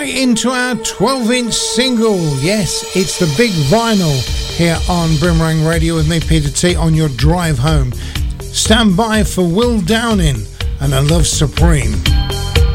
Into our 12-inch single. Yes, it's the big vinyl here on Boomerang Radio with me, Peter T, on your drive home. Stand by for Will Downing and A Love Supreme.